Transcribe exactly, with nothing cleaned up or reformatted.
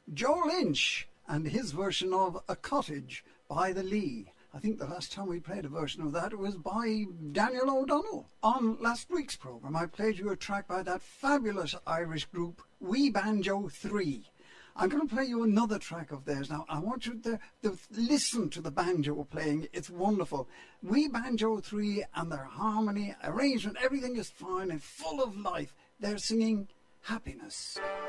Joe Lynch and his version of A Cottage by the Lee. I think the last time we played a version of that was by Daniel O'Donnell. On last week's programme, I played you a track by that fabulous Irish group, We Banjo three. I'm going to play you another track of theirs now. I want you to, to listen to the banjo playing. It's wonderful. We Banjo three and their harmony, arrangement, everything is fine and full of life. They're singing Happiness.